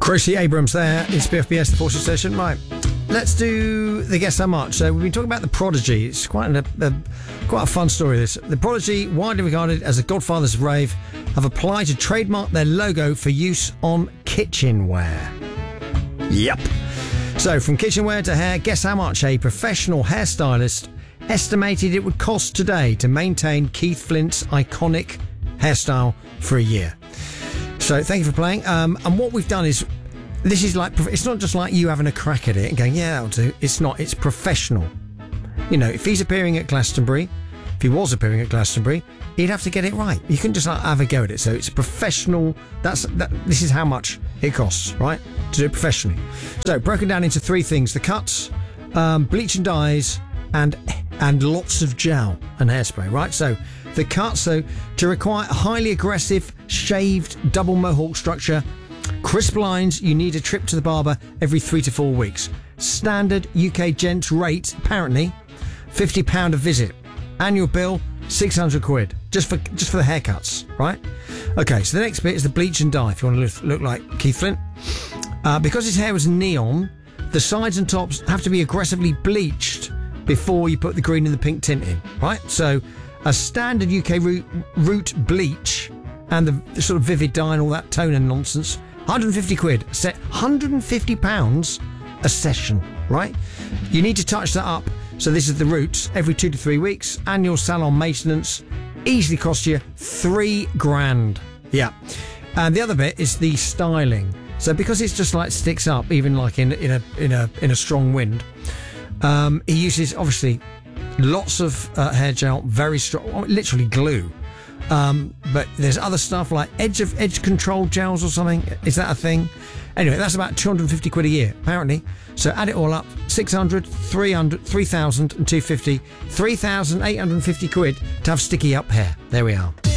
Chrissy Abrams there. It's BFBS, the Forces Station. Right, let's do the Guess How Much. So we've been talking about The Prodigy. It's quite a fun story, this. The Prodigy, widely regarded as the godfathers of rave, have applied to trademark their logo for use on kitchenware. Yep. So from kitchenware to hair, guess how much a professional hairstylist estimated it would cost today to maintain Keith Flint's iconic hairstyle for a year. So thank you for playing. And what we've done is, this is like, it's not just like you having a crack at it and going, yeah, that'll do. It's not. It's professional. You know, if he's appearing at Glastonbury, if he was appearing at Glastonbury, he'd have to get it right. You can just like have a go at it. So it's professional. This is how much it costs, right, to do it professionally. So broken down into three things: the cuts, bleach and dyes, and lots of gel and hairspray, right? So the cut, so to require a highly aggressive shaved double mohawk structure, crisp lines, you need a trip to the barber every 3 to 4 weeks. Standard UK gents rate, apparently, £50 a visit. Annual bill, 600 quid, just for the haircuts, right? Okay, so the next bit is the bleach and dye, if you want to look like Keith Flint. Because his hair was neon, the sides and tops have to be aggressively bleached before you put the green and the pink tint in, right? So a standard UK root bleach and the sort of vivid dye and all that tone and nonsense, 150 quid, £150 a session, right? You need to touch that up. So this is the roots, every 2 to 3 weeks, annual salon maintenance, easily cost you £3,000. Yeah. And the other bit is the styling. So because it's just like sticks up, even like in a strong wind, he uses obviously lots of hair gel, very strong, literally glue. But there's other stuff like edge control gels or something. Is that a thing? Anyway, that's about 250 quid a year, apparently. So add it all up, 600, 300, 3,000 and 250, 3,850 quid to have sticky up hair. There we are.